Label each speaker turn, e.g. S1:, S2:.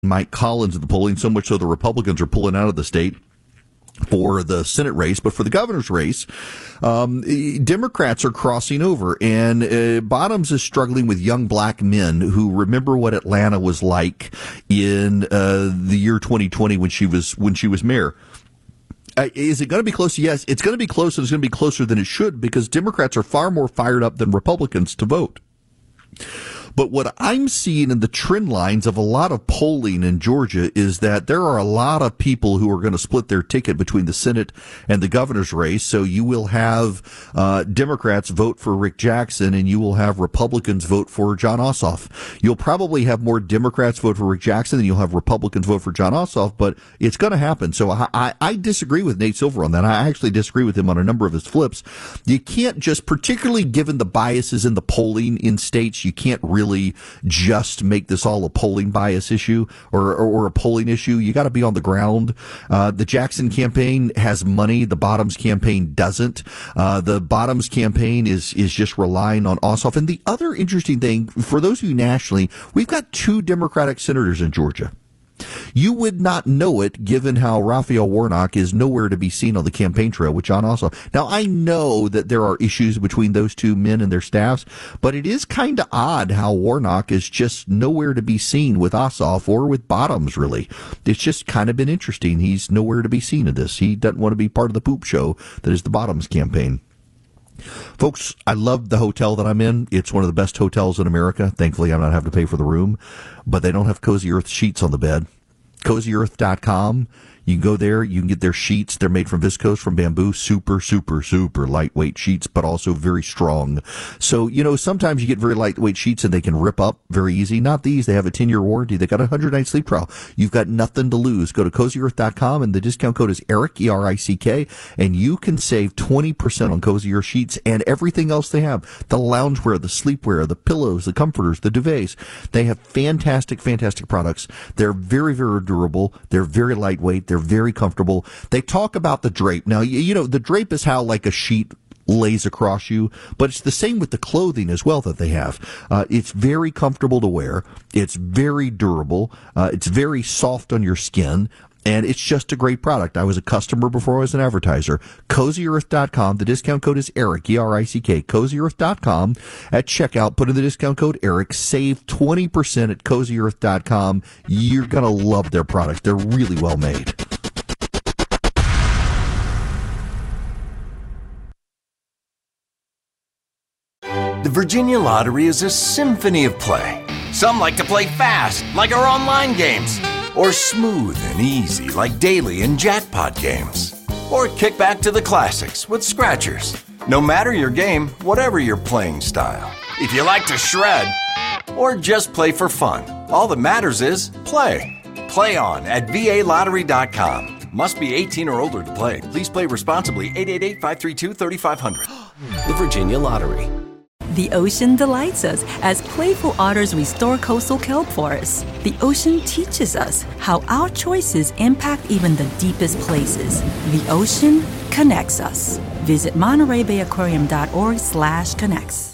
S1: Mike Collins in the polling, so much so the Republicans are pulling out of the state for the Senate race. But for the governor's race, Democrats are crossing over, and Bottoms is struggling with young black men who remember what Atlanta was like in the year 2020 when she was mayor. Is it going to be close? Yes, it's going to be close, and it's going to be closer than it should, because Democrats are far more fired up than Republicans to vote. But what I'm seeing in the trend lines of a lot of polling in Georgia is that there are a lot of people who are going to split their ticket between the Senate and the governor's race. So you will have Democrats vote for Rick Jackson, and you will have Republicans vote for Jon Ossoff. You'll probably have more Democrats vote for Rick Jackson than you'll have Republicans vote for Jon Ossoff, but it's going to happen. So I disagree with Nate Silver on that. I actually disagree with him on a number of his flips. You can't just, particularly given the biases in the polling in states, you can't really just make this all a polling bias issue or a polling issue. You got to be on the ground. The Jackson campaign has money. The Bottoms campaign doesn't. The Bottoms campaign is just relying on Ossoff. And the other interesting thing, for those of you nationally, we've got 2 Democratic senators in Georgia. You would not know it, given how Raphael Warnock is nowhere to be seen on the campaign trail with Jon Ossoff. Now, I know that there are issues between those 2 men and their staffs, but it is kind of odd how Warnock is just nowhere to be seen with Ossoff or with Bottoms, really. It's just kind of been interesting. He's nowhere to be seen in this. He doesn't want to be part of the poop show that is the Bottoms campaign. Folks, I love the hotel that I'm in. It's one of the best hotels in America. Thankfully, I'm not having to pay for the room, but they don't have Cozy Earth sheets on the bed. CozyEarth.com. You can go there. You can get their sheets. They're made from viscose, from bamboo. Super, super, super lightweight sheets, but also very strong. So, sometimes you get very lightweight sheets and they can rip up very easy. Not these. They have a 10-year warranty. They got a 100-night sleep trial. You've got nothing to lose. Go to CozyEarth.com, and the discount code is ERIC, ERICK, and you can save 20% on Cozy Earth sheets and everything else they have. The loungewear, the sleepwear, the pillows, the comforters, the duvets. They have fantastic, fantastic products. They're very, very durable. They're very lightweight. They're very comfortable. They talk about the drape. Now, the drape is how like a sheet lays across you, but it's the same with the clothing as well that they have. It's very comfortable to wear. It's very durable. It's very soft on your skin. And it's just a great product. I was a customer before I was an advertiser. CozyEarth.com. The discount code is ERIC, ERICK. CozyEarth.com. At checkout, put in the discount code ERIC. Save 20% at CozyEarth.com. You're going to love their products. They're really well made.
S2: The Virginia Lottery is a symphony of play. Some like to play fast, like our online games. Or smooth and easy, like daily and jackpot games. Or kick back to the classics with scratchers. No matter your game, whatever your playing style. If you like to shred, or just play for fun, all that matters is play. Play on at VALottery.com. Must be 18 or older to play. Please play responsibly. 888-532-3500.
S3: The Virginia Lottery.
S4: The ocean delights us as playful otters restore coastal kelp forests. The ocean teaches us how our choices impact even the deepest places. The ocean connects us. Visit MontereyBayAquarium.org/connects.